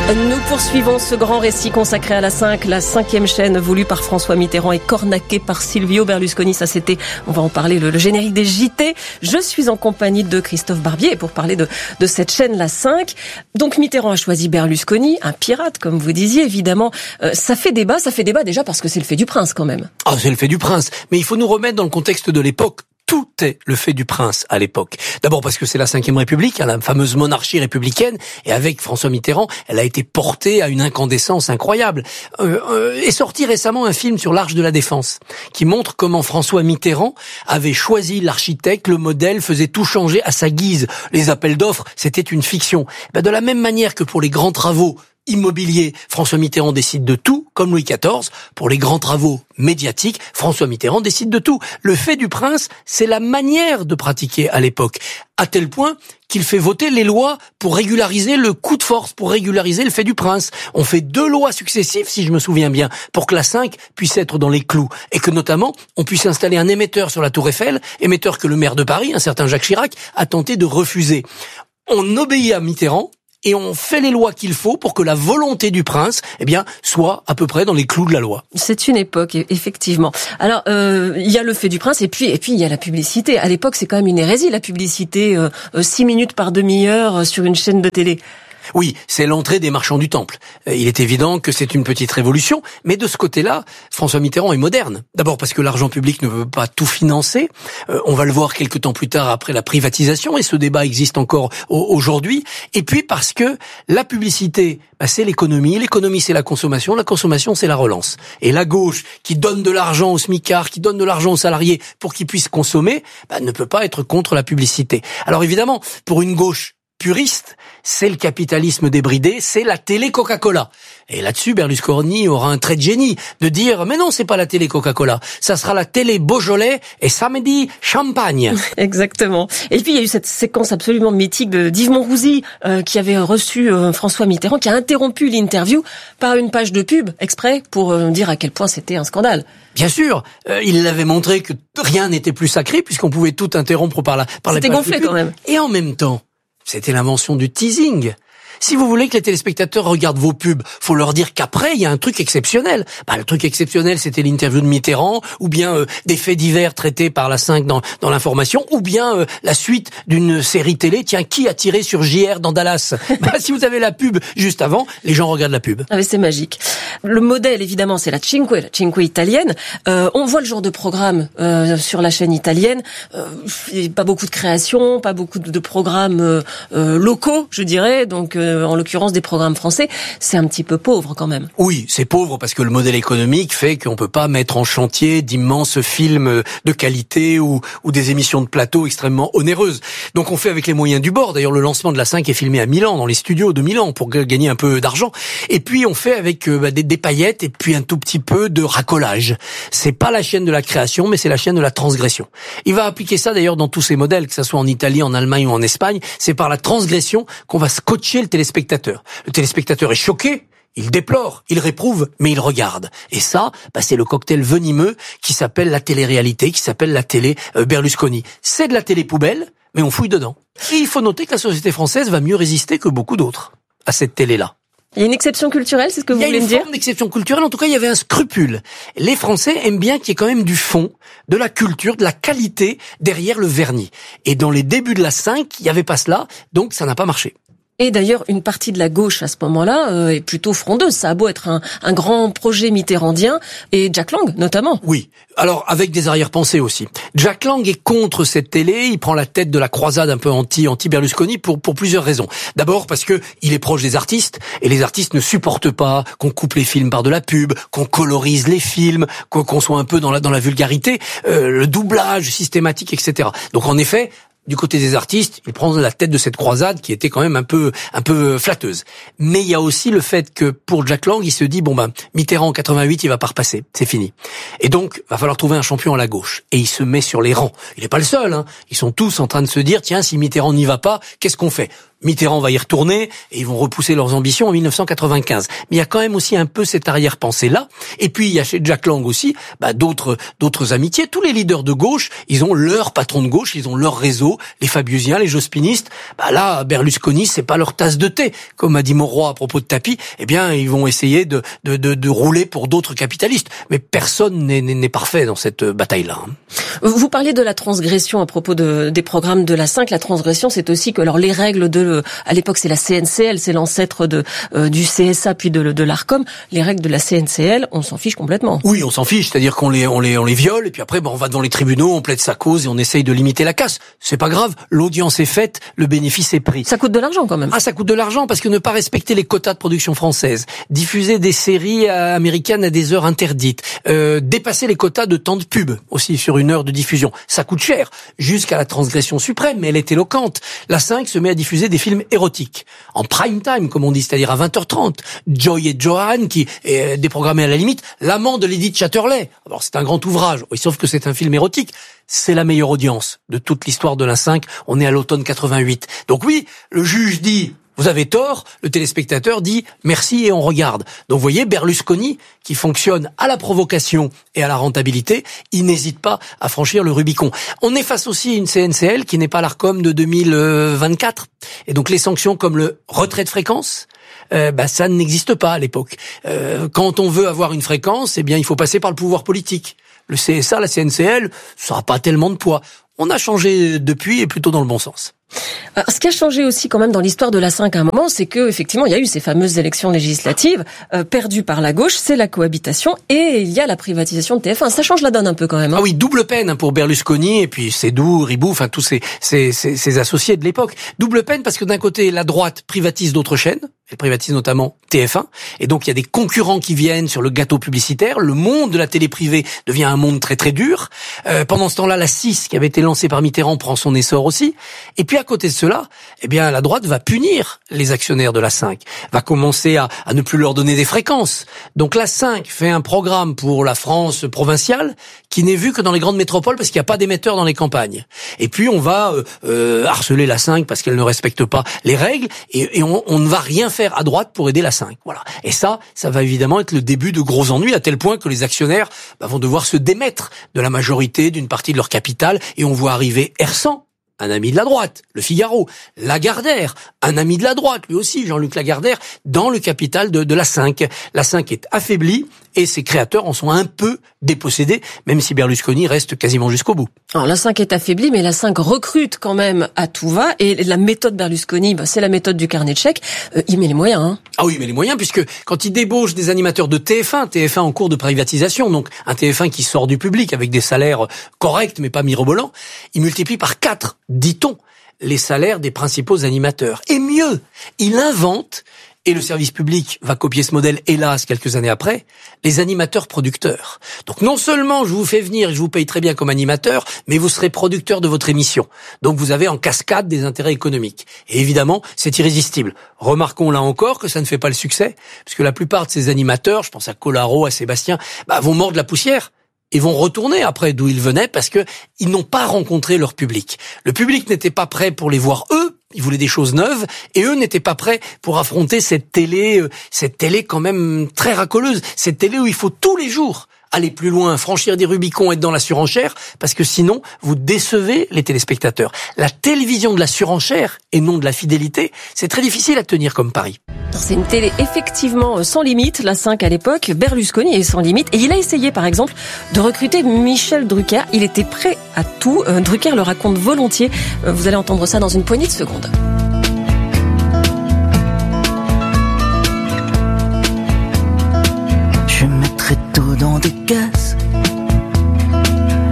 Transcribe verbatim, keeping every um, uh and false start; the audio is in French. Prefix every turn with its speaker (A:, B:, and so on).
A: Nous poursuivons ce grand récit consacré à la cinq, la cinquième chaîne voulue par François Mitterrand et cornaquée par Silvio Berlusconi. Ça, c'était, on va en parler, le, le générique des J T. Je suis en compagnie de Christophe Barbier pour parler de, de cette chaîne, la cinq. Donc, Mitterrand a choisi Berlusconi, un pirate, comme vous disiez, évidemment. Euh, ça fait débat, ça fait débat déjà parce que c'est le fait du prince, quand même.
B: Ah, c'est le fait du prince. Mais il faut nous remettre dans le contexte de l'époque. Tout est le fait du prince à l'époque. D'abord parce que c'est la cinquième République, hein, la fameuse monarchie républicaine, et avec François Mitterrand, elle a été portée à une incandescence incroyable. Euh, euh, est sorti récemment un film sur l'Arche de la Défense, qui montre comment François Mitterrand avait choisi l'architecte, le modèle, faisait tout changer à sa guise. Les appels d'offres, c'était une fiction. Ben, de la même manière que pour les grands travaux immobilier, François Mitterrand décide de tout, comme Louis quatorze. Pour les grands travaux médiatiques, François Mitterrand décide de tout. Le fait du prince, c'est la manière de pratiquer à l'époque, à tel point qu'il fait voter les lois pour régulariser le coup de force, pour régulariser le fait du prince. On fait deux lois successives, si je me souviens bien, pour que la cinq puisse être dans les clous, et que notamment, on puisse installer un émetteur sur la Tour Eiffel, émetteur que le maire de Paris, un certain Jacques Chirac, a tenté de refuser. On obéit à Mitterrand, et on fait les lois qu'il faut pour que la volonté du prince, eh bien, soit à peu près dans les clous de la loi.
A: C'est une époque, effectivement. Alors, euh, il y a le fait du prince, et puis, et puis il y a la publicité. À l'époque, c'est quand même une hérésie, la publicité, euh, six minutes par demi-heure sur une chaîne de télé.
B: Oui, c'est l'entrée des marchands du temple. Il est évident que c'est une petite révolution, mais de ce côté-là, François Mitterrand est moderne. D'abord parce que l'argent public ne veut pas tout financer. Euh, on va le voir quelques temps plus tard après la privatisation, et ce débat existe encore aujourd'hui. Et puis parce que la publicité, bah, c'est l'économie. L'économie, c'est la consommation. La consommation, c'est la relance. Et la gauche, qui donne de l'argent aux smicards, qui donne de l'argent aux salariés pour qu'ils puissent consommer, bah, ne peut pas être contre la publicité. Alors évidemment, pour une gauche puriste, c'est le capitalisme débridé, c'est la télé Coca-Cola. Et là-dessus, Berlusconi aura un trait de génie de dire « Mais non, c'est pas la télé Coca-Cola, ça sera la télé Beaujolais et samedi Champagne ».
A: Exactement. Et puis, il y a eu cette séquence absolument mythique de d'Yves Monrouzy euh, qui avait reçu euh, François Mitterrand, qui a interrompu l'interview par une page de pub exprès pour euh, dire à quel point c'était un scandale.
B: Bien sûr, euh, il avait montré que rien n'était plus sacré puisqu'on pouvait tout interrompre par la par la page de pub.
A: C'était gonflé quand même.
B: Et en même temps, c'était l'invention du teasing. Si vous voulez que les téléspectateurs regardent vos pubs, faut leur dire qu'après, il y a un truc exceptionnel. Bah, le truc exceptionnel, c'était l'interview de Mitterrand, ou bien euh, des faits divers traités par la cinq dans, dans l'information, ou bien euh, la suite d'une série télé. Tiens, qui a tiré sur J R dans Dallas? Bah, si vous avez la pub juste avant, les gens regardent la pub.
A: Ah mais c'est magique. Le modèle, évidemment, c'est la Cinque, la Cinque italienne. Euh, on voit le genre de programme euh, sur la chaîne italienne. Euh, pas beaucoup de création, pas beaucoup de, de programmes euh, euh, locaux, je dirais. Donc, euh, en l'occurrence des programmes français, c'est un petit peu pauvre quand même.
B: Oui, c'est pauvre parce que le modèle économique fait qu'on peut pas mettre en chantier d'immenses films de qualité ou, ou des émissions de plateau extrêmement onéreuses. Donc on fait avec les moyens du bord. D'ailleurs, le lancement de la cinq est filmé à Milan, dans les studios de Milan, pour gagner un peu d'argent. Et puis on fait avec euh, des, des paillettes et puis un tout petit peu de racolage. C'est pas la chaîne de la création, mais c'est la chaîne de la transgression. Il va appliquer ça d'ailleurs dans tous ses modèles, que ça soit en Italie, en Allemagne ou en Espagne. C'est par la transgression qu'on va scotcher le téléspectateur. Le téléspectateur est choqué, il déplore, il réprouve, mais il regarde. Et ça, bah, c'est le cocktail venimeux qui s'appelle la télé-réalité, qui s'appelle la télé euh, Berlusconi. C'est de la télé-poubelle, mais on fouille dedans. Et il faut noter que la société française va mieux résister que beaucoup d'autres à cette télé-là.
A: Il y a une exception culturelle, c'est ce que vous voulez me dire?
B: Il y a une forme d'exception culturelle, en tout cas il y avait un scrupule. Les Français aiment bien qu'il y ait quand même du fond, de la culture, de la qualité derrière le vernis. Et dans les débuts de la cinq, il n'y avait pas cela, donc ça n'a pas marché.
A: Et d'ailleurs, une partie de la gauche à ce moment-là euh, est plutôt frondeuse. Ça a beau être un, un grand projet mitterrandien, et Jack Lang notamment.
B: Oui, alors avec des arrière-pensées aussi. Jack Lang est contre cette télé, il prend la tête de la croisade un peu anti, anti-Berlusconi pour, pour plusieurs raisons. D'abord parce que il est proche des artistes, et les artistes ne supportent pas qu'on coupe les films par de la pub, qu'on colorise les films, qu'on, qu'on soit un peu dans la, dans la vulgarité, euh, le doublage systématique, et cetera. Donc en effet, du côté des artistes, il prend la tête de cette croisade qui était quand même un peu un peu flatteuse. Mais il y a aussi le fait que pour Jack Lang, il se dit bon ben Mitterrand en quatre-vingt-huit, il va pas repasser, c'est fini. Et donc va falloir trouver un champion à la gauche. Et il se met sur les rangs. Il n'est pas le seul, hein. Ils sont tous en train de se dire tiens, si Mitterrand n'y va pas, qu'est-ce qu'on fait? Mitterrand va y retourner et ils vont repousser leurs ambitions en mille neuf cent quatre-vingt-quinze. Mais il y a quand même aussi un peu cette arrière-pensée-là. Et puis, il y a chez Jack Lang aussi bah, d'autres d'autres amitiés. Tous les leaders de gauche, ils ont leur patron de gauche, ils ont leur réseau, Trudeau, les fabiusiens, les jospinistes. Bah là, Berlusconi, c'est pas leur tasse de thé. Comme a dit Monroy à propos de Tapi, eh bien, ils vont essayer de, de, de, de rouler pour d'autres capitalistes. Mais personne n'est, n'est, n'est parfait dans cette bataille-là.
A: Vous parliez de la transgression à propos de, des programmes de la cinq. La transgression, c'est aussi que alors les règles de, à l'époque, c'est la C N C L, c'est l'ancêtre de euh, du C S A puis de, de l'Arcom. Les règles de la C N C L, on s'en fiche complètement.
B: Oui, on s'en fiche, c'est-à-dire qu'on les, on les, on les viole et puis après, bon, on va devant les tribunaux, on plaide sa cause et on essaye de limiter la casse. C'est pas grave, l'audience est faite, le bénéfice est pris.
A: Ça coûte de l'argent quand même.
B: Ah, ça coûte de l'argent parce que ne pas respecter les quotas de production française, diffuser des séries américaines à des heures interdites, euh, dépasser les quotas de temps de pub aussi sur une heure de diffusion, ça coûte cher, jusqu'à la transgression suprême, mais elle est éloquente. La cinq se met à diffuser des films érotiques, en prime time, comme on dit, c'est-à-dire à vingt heures trente. Joy et Johan, qui est déprogrammé à la limite, L'amant de Lady Chatterley. Alors, c'est un grand ouvrage, oui, sauf que c'est un film érotique. C'est la meilleure audience de toute l'histoire de la cinq. On est à l'automne quatre-vingt-huit. Donc oui, le juge dit... Vous avez tort, le téléspectateur dit merci et on regarde. Donc vous voyez, Berlusconi, qui fonctionne à la provocation et à la rentabilité, il n'hésite pas à franchir le Rubicon. On est face aussi à une C N C L qui n'est pas l'Arcom de deux mille vingt-quatre. Et donc les sanctions comme le retrait de fréquence, euh, bah, ça n'existe pas à l'époque. Euh, quand on veut avoir une fréquence, eh bien il faut passer par le pouvoir politique. Le C S A, la C N C L, ça n'a pas tellement de poids. On a changé depuis et plutôt dans le bon sens.
A: Alors, ce qui a changé aussi quand même dans l'histoire de la cinq à un moment, c'est que effectivement il y a eu ces fameuses élections législatives euh, perdues par la gauche, c'est la cohabitation et il y a la privatisation de T F un. Ça change la donne un peu quand même. Hein.
B: Ah oui, double peine pour Berlusconi et puis Seydoux, Ribou, enfin tous ces, ces, ces, ces associés de l'époque. Double peine parce que d'un côté la droite privatise d'autres chaînes, elle privatise notamment T F un et donc il y a des concurrents qui viennent sur le gâteau publicitaire. Le monde de la télé privée devient un monde très très dur. Euh, pendant ce temps-là, la six qui avait été lancée par Mitterrand prend son essor aussi. Et puis à côté de cela, eh bien, la droite va punir les actionnaires de la cinq, va commencer à, à ne plus leur donner des fréquences. Donc la cinq fait un programme pour la France provinciale qui n'est vu que dans les grandes métropoles parce qu'il n'y a pas d'émetteurs dans les campagnes. Et puis on va euh, euh, harceler la cinq parce qu'elle ne respecte pas les règles et, et on, on ne va rien faire à droite pour aider la cinq. Voilà. Et ça, ça va évidemment être le début de gros ennuis à tel point que les actionnaires bah, vont devoir se démettre de la majorité d'une partie de leur capital et on voit arriver Hersant, un ami de la droite, Le Figaro, Lagardère, un ami de la droite, lui aussi, Jean-Luc Lagardère, dans le capital de, de la cinq. La cinq est affaiblie et ses créateurs en sont un peu dépossédés, même si Berlusconi reste quasiment jusqu'au bout.
A: Alors la cinq est affaiblie, mais la cinq recrute quand même à tout va et la méthode Berlusconi, bah, c'est la méthode du carnet de chèques. Euh, il met les moyens. Hein.
B: Ah oui, mais les moyens, puisque quand il débauche des animateurs de T F un, T F un en cours de privatisation, donc un T F un qui sort du public avec des salaires corrects mais pas mirobolants, il multiplie par quatre, dit-on, les salaires des principaux animateurs. Et mieux, il invente, et le service public va copier ce modèle, hélas, quelques années après, les animateurs producteurs. Donc non seulement je vous fais venir et je vous paye très bien comme animateur, mais vous serez producteur de votre émission. Donc vous avez en cascade des intérêts économiques. Et évidemment, c'est irrésistible. Remarquons là encore que ça ne fait pas le succès, puisque la plupart de ces animateurs, je pense à Collaro, à Sébastien, bah, vont mordre la poussière. Et vont retourner après d'où ils venaient parce que ils n'ont pas rencontré leur public. Le public n'était pas prêt pour les voir eux, ils voulaient des choses neuves et eux n'étaient pas prêts pour affronter cette télé, cette télé quand même très racoleuse, cette télé où il faut tous les jours aller plus loin, franchir des Rubicons, être dans la surenchère, parce que sinon, vous décevez les téléspectateurs. La télévision de la surenchère et non de la fidélité, c'est très difficile à tenir comme pari.
A: C'est une télé effectivement sans limite, la cinq à l'époque. Berlusconi est sans limite et il a essayé par exemple de recruter Michel Drucker. Il était prêt à tout. Drucker le raconte volontiers. Vous allez entendre ça dans une poignée de secondes.
C: Je mettrai tout dans des caisses